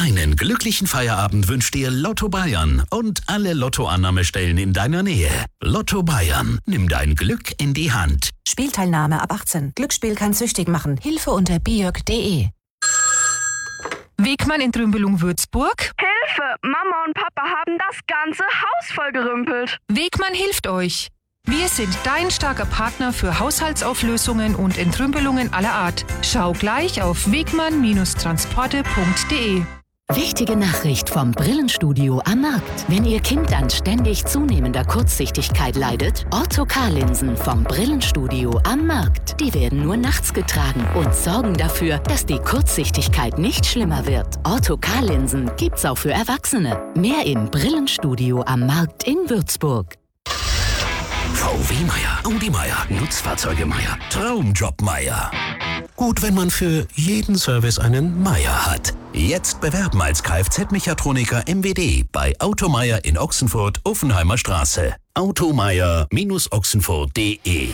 Einen glücklichen Feierabend wünscht dir Lotto Bayern und alle Lottoannahmestellen in deiner Nähe. Lotto Bayern, nimm dein Glück in die Hand. Spielteilnahme ab 18. Glücksspiel kann süchtig machen. Hilfe unter biok.de. Wegmann in Trümbelung-Würzburg. Hilfe! Mama und Papa haben das ganze Haus vollgerümpelt. Wegmann hilft euch. Wir sind dein starker Partner für Haushaltsauflösungen und Entrümpelungen aller Art. Schau gleich auf wegmann-transporte.de. Wichtige Nachricht vom Brillenstudio am Markt. Wenn Ihr Kind an ständig zunehmender Kurzsichtigkeit leidet, Ortho-K-Linsen vom Brillenstudio am Markt. Die werden nur nachts getragen und sorgen dafür, dass die Kurzsichtigkeit nicht schlimmer wird. Ortho-K-Linsen gibt's auch für Erwachsene. Mehr im Brillenstudio am Markt in Würzburg. VW Meier, Audi Meier, Nutzfahrzeuge Meier, Traumjob Meier. Gut, wenn man für jeden Service einen Meier hat. Jetzt bewerben als Kfz-Mechatroniker MWD bei Automeier in Ochsenfurt, Offenheimer Straße. automeier-ochsenfurt.de.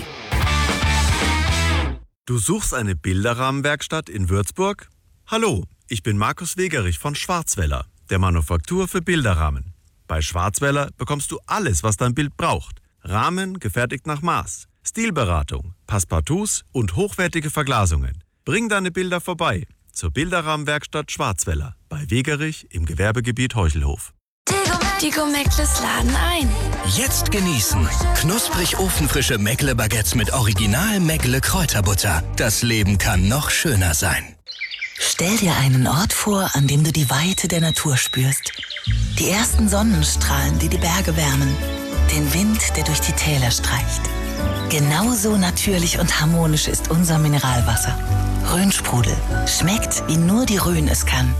Du suchst eine Bilderrahmenwerkstatt in Würzburg? Hallo, ich bin Markus Wegerich von Schwarzwälder, der Manufaktur für Bilderrahmen. Bei Schwarzwälder bekommst du alles, was dein Bild braucht. Rahmen gefertigt nach Maß, Stilberatung, Passepartouts und hochwertige Verglasungen. Bring deine Bilder vorbei zur Bilderrahmenwerkstatt Schwarzwälder bei Wegerich im Gewerbegebiet Heuchelhof. Die Meckles laden ein. Jetzt genießen. Knusprig ofenfrische Meckle-Baguettes mit Original Meckle-Kräuterbutter. Das Leben kann noch schöner sein. Stell dir einen Ort vor, an dem du die Weite der Natur spürst. Die ersten Sonnenstrahlen, die die Berge wärmen. Den Wind, der durch die Täler streicht. Genauso natürlich und harmonisch ist unser Mineralwasser. Rhönsprudel. Schmeckt, wie nur die Rhön es kann.